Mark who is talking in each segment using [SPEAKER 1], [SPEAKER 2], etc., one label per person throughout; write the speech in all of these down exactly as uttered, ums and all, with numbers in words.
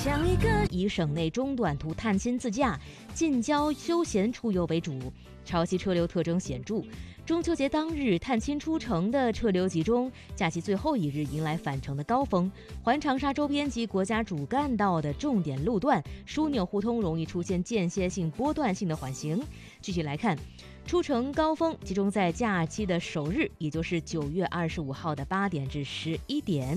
[SPEAKER 1] 像一个以省内中短途探亲自驾、近郊休闲出游为主，潮汐车流特征显著。中秋节当日探亲出城的车流集中，假期最后一日迎来返程的高峰。环长沙周边及国家主干道的重点路段枢纽互通容易出现间歇性、波段性的缓行。具体来看，出城高峰集中在假期的首日，也就是九月二十五号的八点至十一点。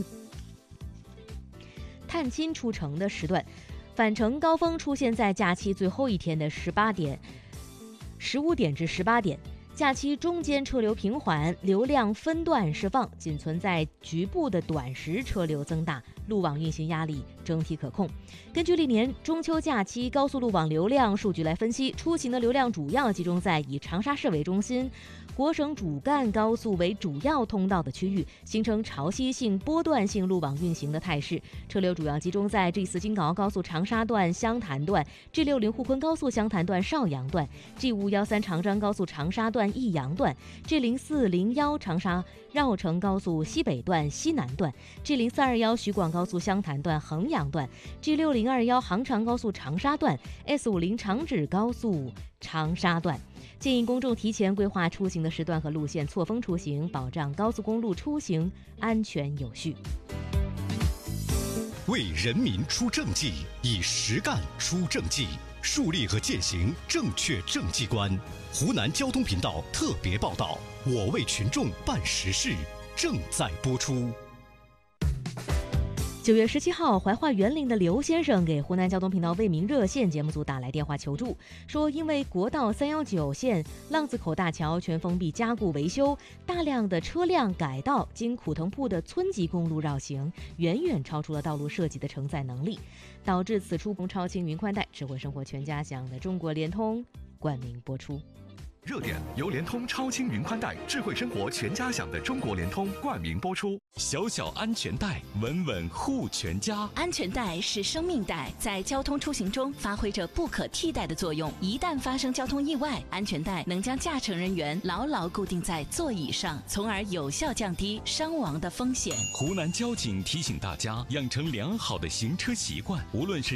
[SPEAKER 1] 探亲出城的时段，返程高峰出现在假期最后一天的十八点、十五点至十八点。假期中间车流平缓，流量分段释放，仅存在局部的短时车流增大，路网运行压力整体可控。根据历年中秋假期高速路网流量数据来分析，出行的流量主要集中在以长沙市为中心、国省主干高速为主要通道的区域，形成潮汐性、波段性路网运行的态势。车流主要集中在 G 四 京港澳高速长沙段、湘潭段、G 六零沪昆高速湘潭段、邵阳段、G 五一三长张高速长沙段、益阳段、G 零四零一长沙绕城高速西北段、西南段、G 零四二一徐广高速湘潭段、衡阳段、G 六零二一杭长高速长沙段、S 五零长芷高速长沙段。建议公众提前规划出行的时段和路线，错峰出行，保障高速公路出行安全有序。
[SPEAKER 2] 为人民出政绩，以实干出政绩，树立和践行正确政绩观。湖南交通频道特别报道，我为群众办实事，正在播出。
[SPEAKER 1] 九月十七号，怀化园林的刘先生给湖南交通频道为民热线节目组打来电话求助，说因为国道三一九线浪子口大桥全封闭加固维修，大量的车辆改道经苦藤铺的村级公路绕行，远远超出了道路设计的承载能力，导致此处超轻云宽带。智慧生活全家享的中国联通冠名播出。
[SPEAKER 3] 热点由联通超轻云宽带智慧生活全家享的中国联通冠名播出。
[SPEAKER 2] 小小安全带，稳稳护全家。
[SPEAKER 4] 安全带是生命带，在交通出行中发挥着不可替代的作用。一旦发生交通意外，安全带能将驾乘人员牢牢固定在座椅上，从而有效降低伤亡的风险。
[SPEAKER 2] 湖南交警提醒大家养成良好的行车习惯，无论是